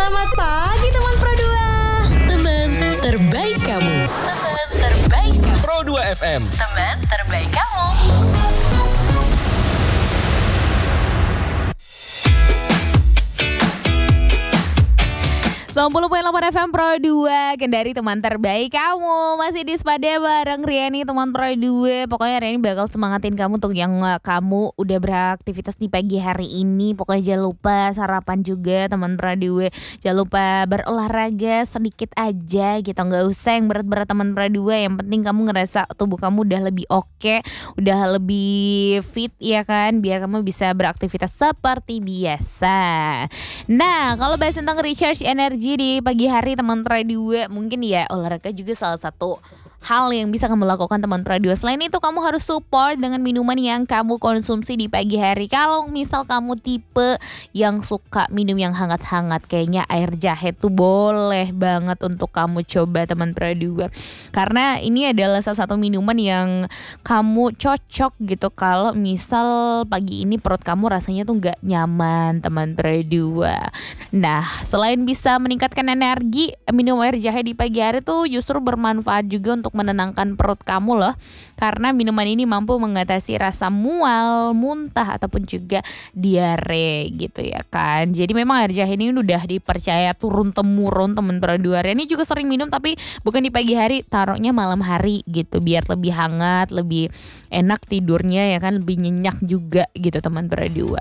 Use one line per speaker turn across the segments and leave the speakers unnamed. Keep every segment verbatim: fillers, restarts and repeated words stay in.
Selamat pagi teman Pro dua.
Teman terbaik kamu. Teman terbaik kamu.
Pro dua F M.
Teman terbaik kamu. sembilan puluh koma delapan F M Pro dua, Kendari teman terbaik kamu. Masih di Spada bareng Riani teman Pro dua. Pokoknya Riani bakal semangatin kamu untuk yang uh, kamu udah beraktivitas di pagi hari ini. Pokoknya jangan lupa sarapan juga teman Pro dua. Jangan lupa berolahraga sedikit aja gitu. Gak usah yang berat-berat teman Pro dua. Yang penting kamu ngerasa tubuh kamu udah lebih oke, udah lebih fit ya kan, biar kamu bisa beraktivitas seperti biasa. Nah, kalau bahas tentang recharge energi di pagi hari teman Pradua, mungkin ya olahraga juga salah satu hal yang bisa kamu lakukan teman Pradua. Selain itu kamu harus support dengan minuman yang kamu konsumsi di pagi hari. Kalau misal kamu tipe yang suka minum yang hangat-hangat, kayaknya air jahe tuh boleh banget untuk kamu coba teman Pradua. Karena ini adalah salah satu minuman yang kamu cocok gitu kalau misal pagi ini perut kamu rasanya tuh gak nyaman teman Pradua. Nah, selain bisa meningkatkan energi, minum air jahe di pagi hari tuh justru bermanfaat juga untuk menenangkan perut kamu loh. Karena minuman ini mampu mengatasi rasa mual, muntah ataupun juga diare gitu ya kan. Jadi memang air jahe ini udah dipercaya turun temurun teman Pradua. Ini juga sering minum tapi bukan di pagi hari, taruhnya malam hari gitu biar lebih hangat, lebih enak tidurnya ya kan, lebih nyenyak juga gitu teman Pradua.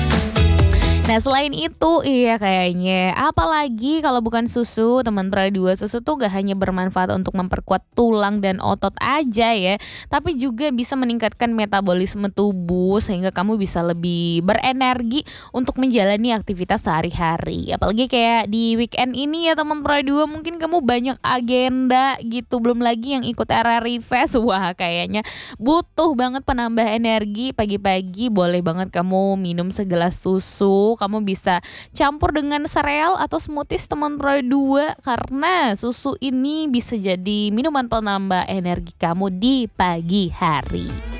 Nah selain itu iya kayaknya apalagi kalau bukan susu teman Pradua, susu tuh gak hanya bermanfaat untuk memperkuat tulang dan otot aja ya, tapi juga bisa meningkatkan metabolisme tubuh sehingga kamu bisa lebih berenergi untuk menjalani aktivitas sehari-hari. Apalagi kayak di weekend ini ya teman Pradua, mungkin kamu banyak agenda gitu, belum lagi yang ikut era refresh. Wah kayaknya butuh banget penambah energi pagi-pagi. Boleh banget kamu minum segelas susu. Kamu bisa campur dengan sereal atau smoothies teman Pradua, karena susu ini bisa jadi minuman penambah energi kamu di pagi hari.